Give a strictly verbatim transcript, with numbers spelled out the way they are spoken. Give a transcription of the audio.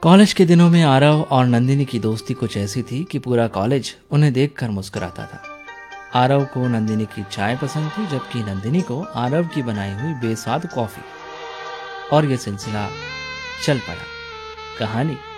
College के दिनों में आरव और नंदिनी की दोस्ती कुछ ऐसी थी कि पूरा कॉलेज उन्हें देखकर मुस्कुराता था। आरव को नंदिनी की चाय पसंद थी, जबकि नंदिनी को आरव की बनाई हुई बेस्वाद कॉफी। और ये सिलसिला चल पड़ा। कहानी